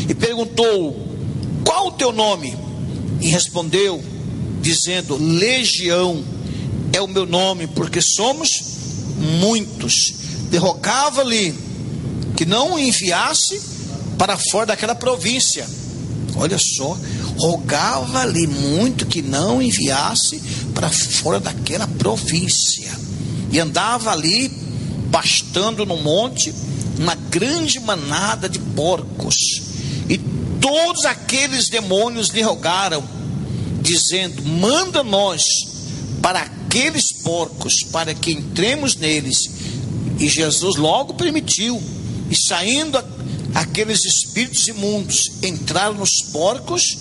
e perguntou: qual o teu nome? E respondeu, dizendo: Legião é o meu nome, porque somos muitos. E rogava-lhe que não o enviasse para fora daquela província. Olha só, rogava-lhe muito que não enviasse para fora daquela província. E andava ali, pastando no monte, uma grande manada de porcos. E todos aqueles demônios lhe rogaram, dizendo: manda-nos para aqueles porcos, para que entremos neles. E Jesus logo permitiu, e saindo aqueles espíritos imundos, entraram nos porcos,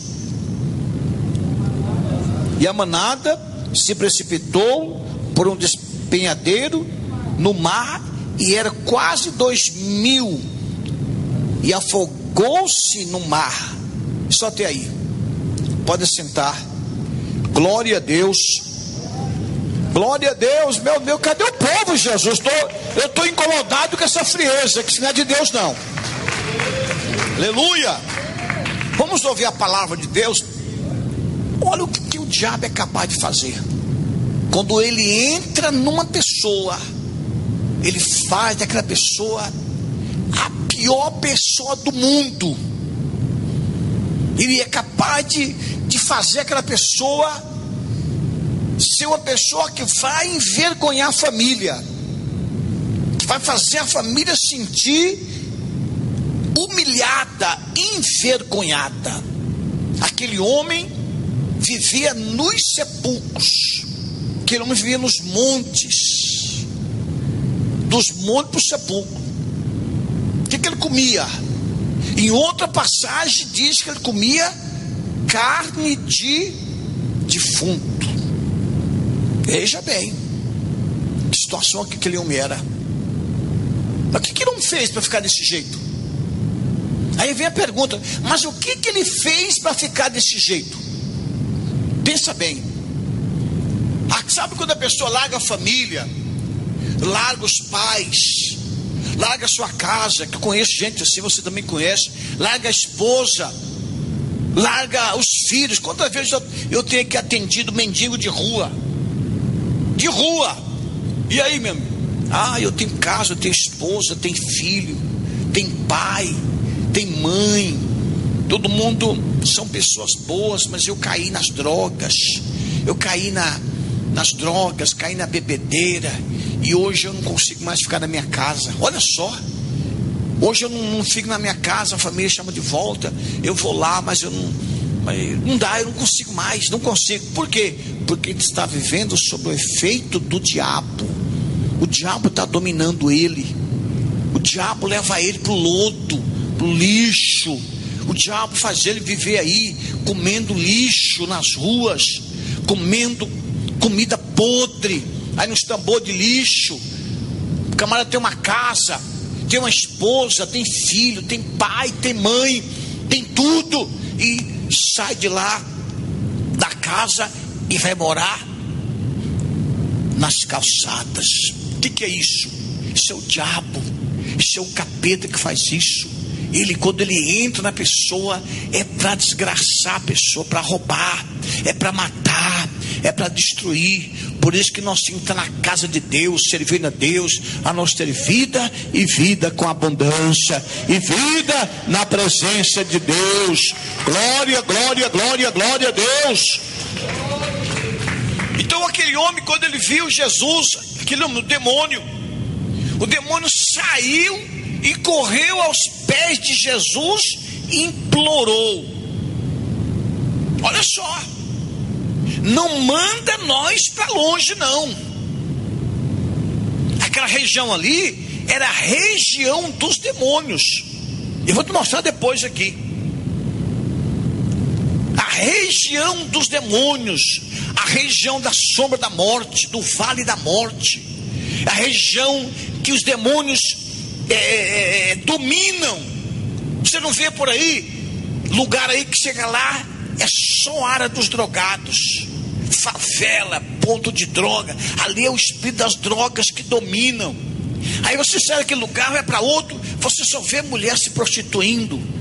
e a manada se precipitou por um despenhadeiro no mar, e era quase 2.000, e afogou-se no mar. Só até aí, pode sentar. Glória a Deus. Glória a Deus. Meu Deus, cadê o povo, Jesus? Eu estou incomodado com essa frieza, que isso não é de Deus não. Aleluia. Vamos ouvir a palavra de Deus. Olha o que o diabo é capaz de fazer. Quando ele entra numa pessoa, ele faz daquela pessoa a pior pessoa do mundo. Ele é capaz de fazer aquela pessoa ser uma pessoa que vai envergonhar a família, que vai fazer a família sentir humilhada, envergonhada. Aquele homem vivia nos sepulcros. Aquele homem vivia nos montes, dos montes para o sepulcro. O que ele comia? Em outra passagem diz que ele comia carne de defunto. Veja bem que situação que aquele homem era. Mas o que ele não fez para ficar desse jeito? Aí vem a pergunta: mas o que ele fez para ficar desse jeito? Pensa bem. Sabe quando a pessoa larga a família, larga os pais, larga a sua casa, que eu conheço gente assim, você também conhece, larga a esposa, larga os filhos. Quantas vezes eu tenho que atendido mendigo de rua? De rua. E aí, meu amigo? Eu tenho casa, eu tenho esposa, eu tenho filho, tem pai, tem mãe. Todo mundo são pessoas boas, mas eu caí nas drogas. Eu caí nas drogas, caí na bebedeira. E hoje eu não consigo mais ficar na minha casa. Olha só. Hoje eu não fico na minha casa, a família chama de volta. Eu vou lá, mas não dá, eu não consigo mais, não consigo. Por quê? Porque ele está vivendo sob o efeito do diabo. O diabo está dominando ele. O diabo leva ele para o lodo, para o lixo. O diabo faz ele viver aí, comendo lixo nas ruas, comendo comida podre, aí nos tambores de lixo. O camarada tem uma casa, tem uma esposa, tem filho, tem pai, tem mãe, tem tudo, e sai de lá da casa e vai morar nas calçadas. O que é isso? Isso é o diabo, isso é o capeta que faz isso. Quando ele entra na pessoa, é para desgraçar a pessoa, para roubar, é para matar, é para destruir. Por isso que nós temos que estar na casa de Deus, servindo a Deus, a nós ter vida e vida com abundância, e vida na presença de Deus. Glória, glória, glória, glória a Deus. Então aquele homem, quando ele viu Jesus, o demônio saiu e correu aos pés de Jesus e implorou. Olha só, não manda nós para longe não. Aquela região ali era a região dos demônios. Eu vou te mostrar depois aqui. A região dos demônios, a região da sombra da morte, do vale da morte, a região que os demônios dominam. Você não vê por aí lugar aí que chega lá, é só área dos drogados, favela, ponto de droga. Ali é o espírito das drogas que dominam. Aí você sai daquele lugar, vai para outro, você só vê mulher se prostituindo,